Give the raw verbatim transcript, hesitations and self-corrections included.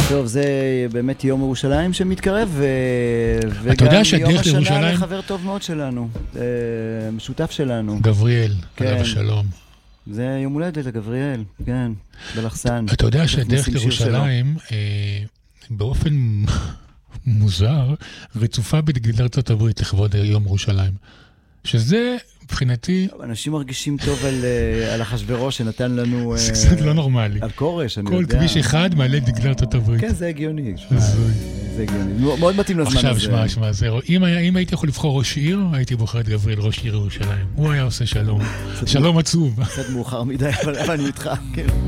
טוב, זה באמת יום ירושלים שמתקרב, אתה יודע שהדרך וגם יום השנה לירושלים- לחבר טוב מאוד שלנו, אה, משותף שלנו. גבריאל, כן. עליו השלום. זה יום הולדת לגבריאל, כן, בלחסן. אתה יודע אנחנו שהדרך עושים שיר שלו. לירושלים, אה, באופן מוזר, רצופה בגליל ארצות הברית לכבוד יום ירושלים. שזה, מבחינתי, אנשים מרגישים טוב על, אה, על אחשוורוש שנתן לנו... זה אה, קצת לא נורמלי. על קורש, אני כל יודע. כביש אחד מעלה את דגלי ארצות הברית. כן, זה הגיוני. הזוי. זה הגיוני. מאוד מתאים לזמן הזה. עכשיו, שמע, שמע, זה, אם, היה- אם הייתי יכול לבחור ראש עיר, הייתי בוחר את גבריאל, ראש עיר ירושלים. הוא היה עושה שלום. שלום עצוב. קצת מאוחר מדי, אבל אבל אני איתך. כן.